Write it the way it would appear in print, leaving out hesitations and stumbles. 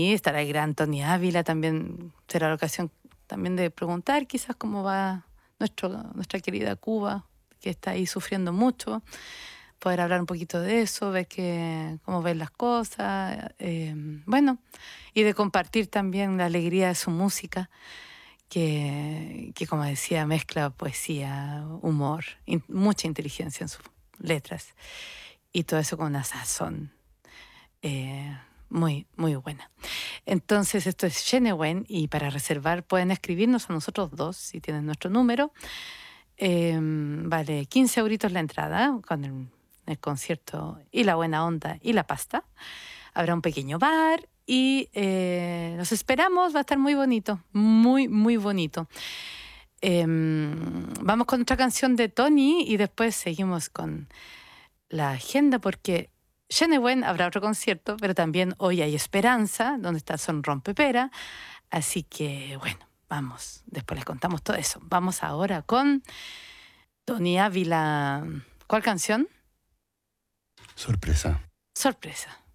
Sí, estará el gran Tony Ávila, también será la ocasión también de preguntar quizás cómo va nuestra querida Cuba, que está ahí sufriendo mucho, poder hablar un poquito de eso, ver cómo ven las cosas, bueno, y de compartir también la alegría de su música, que como decía, mezcla poesía, humor, mucha inteligencia en sus letras, y todo eso con una sazón muy, muy buena. Entonces, esto es Shenewen, y para reservar pueden escribirnos a nosotros dos, si tienen nuestro número. Vale 15 euritos la entrada, con el concierto y la buena onda y la pasta. Habrá un pequeño bar y los esperamos, va a estar muy bonito, muy, muy bonito. Vamos con otra canción de Tony y después seguimos con la agenda, porque Shenewen habrá otro concierto, pero también hoy hay Esperanza, donde está Son Rompepera. Así que, bueno, vamos, después les contamos todo eso. Vamos ahora con Tony Ávila. ¿Cuál canción? Sorpresa. Sorpresa.